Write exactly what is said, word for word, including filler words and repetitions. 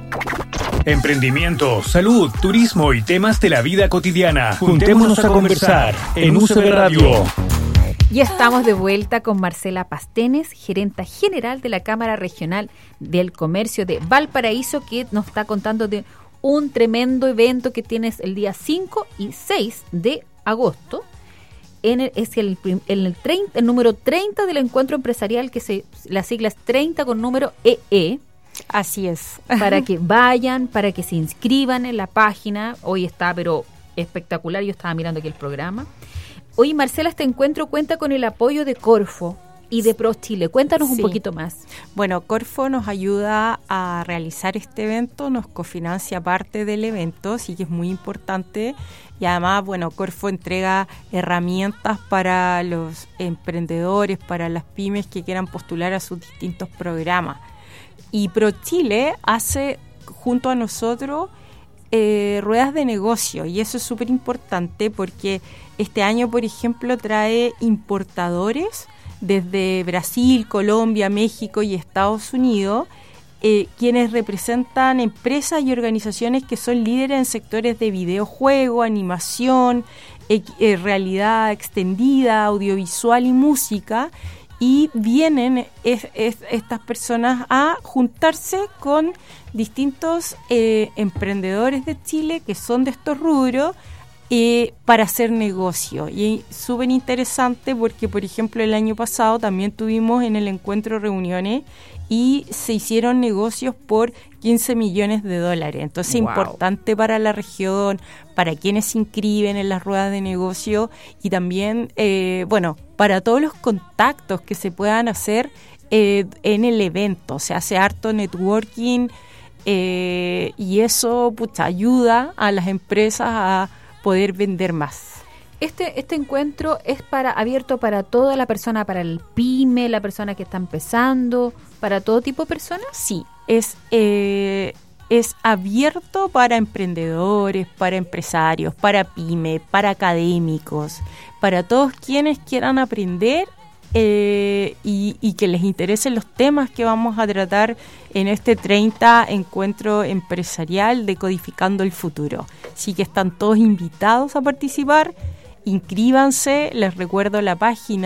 Emprendimiento, salud, turismo y temas de la vida cotidiana. Juntémonos a conversar en U C B Radio. Y estamos de vuelta con Marcela Pastenes, gerenta general de la Cámara Regional del Comercio de Valparaíso, que nos está contando de un tremendo evento que tienes el día cinco y seis de agosto. En el, es el, el, treinta, el número treinta del encuentro empresarial, que se, las siglas treinta con número E E. Así es. Para que vayan, para que se inscriban en la página. Hoy está, pero espectacular. Yo estaba mirando aquí el programa. Hoy, Marcela, este encuentro cuenta con el apoyo de Corfo y de ProChile. Cuéntanos sí. un poquito más. Bueno, Corfo nos ayuda a realizar este evento, nos cofinancia parte del evento, así que es muy importante. Y además, bueno, Corfo entrega herramientas para los emprendedores, para las pymes que quieran postular a sus distintos programas. Y ProChile hace junto a nosotros eh, ruedas de negocio, y eso es súper importante porque este año, por ejemplo, trae importadores desde Brasil, Colombia, México y Estados Unidos, eh, quienes representan empresas y organizaciones que son líderes en sectores de videojuego, animación, eh, eh, realidad extendida, audiovisual y música. Y vienen es, es, estas personas a juntarse con distintos eh, emprendedores de Chile que son de estos rubros eh, para hacer negocio. Y súper interesante porque, por ejemplo, el año pasado también tuvimos en el encuentro reuniones y se hicieron negocios por quince millones de dólares. Entonces, wow. Importante para la región, para quienes se inscriben en las ruedas de negocio y también, eh, bueno, para todos los contactos que se puedan hacer eh, en el evento. Se hace harto networking eh, y eso pucha, ayuda a las empresas a poder vender más. Este este encuentro es para abierto para toda la persona, para el pyme, la persona que está empezando, para todo tipo de personas. Sí, es eh, es abierto para emprendedores, para empresarios, para pyme, para académicos, para todos quienes quieran aprender eh, y, y que les interesen los temas que vamos a tratar en este treinta encuentro empresarial de Codificando el Futuro. Así que están todos invitados a participar. Inscríbanse, les recuerdo la página